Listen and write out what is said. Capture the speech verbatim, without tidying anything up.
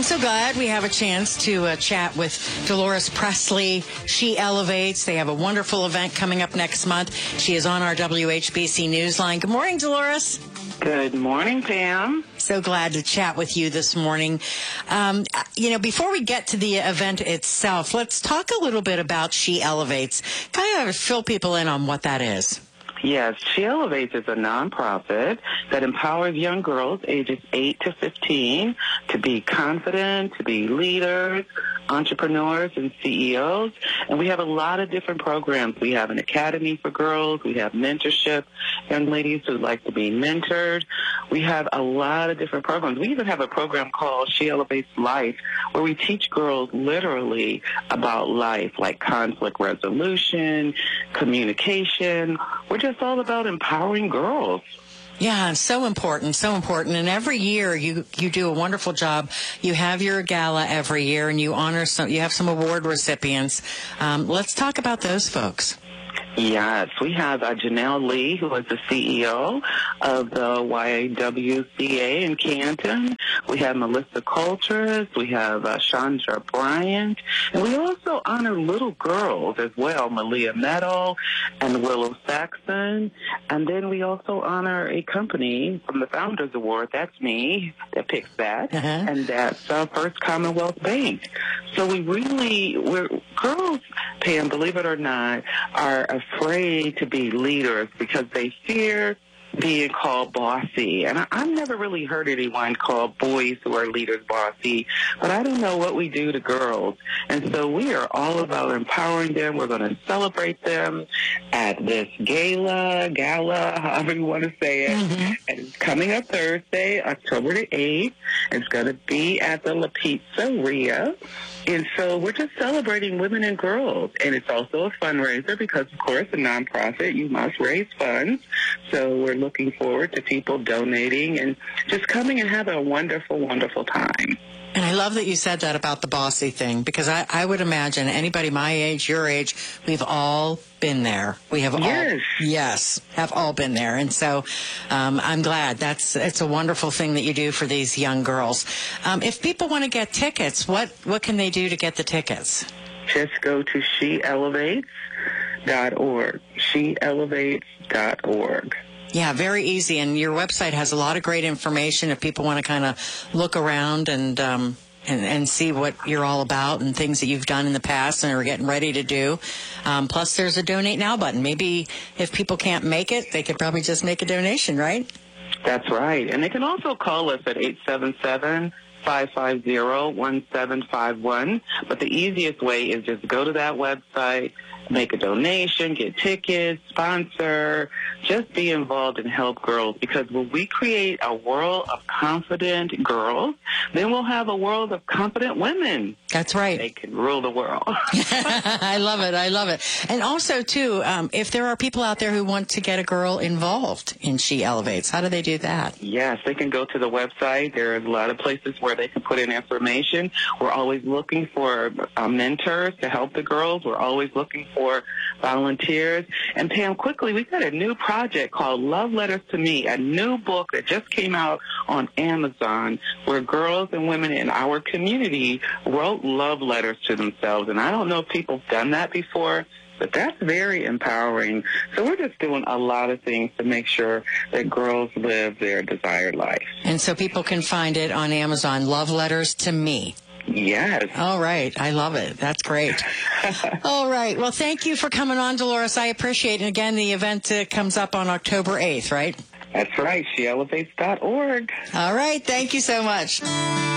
I'm so glad we have a chance to uh, chat with Dolores Presley. She Elevates. They have a wonderful event coming up next month. She is on our W H B C Newsline. Good morning, Dolores. Good morning, Pam. So glad to chat with you this morning. Um, you know, before we get to the event itself, let's talk a little bit about She Elevates. Kind of fill people in on what that is. Yes, She Elevates is a nonprofit that empowers young girls ages eight to fifteen to be confident, to be leaders, entrepreneurs, and C E Os. And we have a lot of different programs. We have an academy for girls. We have mentorship, young ladies who like to be mentored. We have a lot of different programs. We even have a program called She Elevates Life, where we teach girls literally about life, like conflict resolution, communication. We're just all about empowering girls. Yeah, so important, so important. And every year you, you do a wonderful job. You have your gala every year, and you honor some, you have some award recipients. Um, let's talk about those folks. Yes, we have uh, Janelle Lee, who is the C E O of the Y W C A in Canton. We have Melissa Coulters. We have uh, Chandra Bryant. And we also honor little girls as well, Malia Meadow and Willow Saxon. And then we also honor a company from the Founders Award. That's me that picks that. Uh-huh. And that's uh, First Commonwealth Bank. So we really, we're girls, Pam, believe it or not, are afraid to be leaders because they fear being called bossy. And I, I've never really heard anyone call boys who are leaders bossy, but I don't know what we do to girls. And so we are all about empowering them. We're going to celebrate them at this gala, gala, however you want to say it. Mm-hmm. And it's coming up Thursday, October the eighth. It's going to be at the La Pizzeria. And so we're just celebrating women and girls. And it's also a fundraiser because, of course, a nonprofit, you must raise funds. So we're looking forward to people donating and just coming and having a wonderful, wonderful time. And I love that you said that about the bossy thing, because I, I would imagine anybody my age, your age, we've all been there. We have yes. all, yes, have all been there. And so um, I'm glad. That's it's a wonderful thing that you do for these young girls. Um, if people want to get tickets, what, what can they do to get the tickets? Just go to she elevates dot org, she elevates dot org. Yeah, very easy. And your website has a lot of great information if people want to kind of look around and, um, and and see what you're all about and things that you've done in the past and are getting ready to do. Um, plus, there's a Donate Now button. Maybe if people can't make it, they could probably just make a donation, right? That's right. And they can also call us at eight seven seven, five five zero, one seven five one. But the easiest way is just go to that website, make a donation, get tickets, sponsor, just be involved and help girls. Because when we create a world of confident girls, then we'll have a world of confident women. That's right. They can rule the world. I love it. I love it. And also, too, um, if there are people out there who want to get a girl involved in She Elevates, how do they do that? Yes, they can go to the website. There are a lot of places where they can put in information. We're always looking for uh, mentors to help the girls. We're always looking for volunteers. And Pam, quickly, we've got a new project called Love Letters to Me, a new book that just came out on Amazon where girls and women in our community wrote love letters to themselves. And I don't know if people have done that before, but that's very empowering. So we're just doing a lot of things to make sure that girls live their desired life. And so people can find it on Amazon, Love Letters to Me. Yes. All right. I love it. That's great. All right. Well, thank you for coming on, Dolores. I appreciate it. And again, the event uh, comes up on October eighth, right? That's right. she elevates dot org. All right. Thank you so much.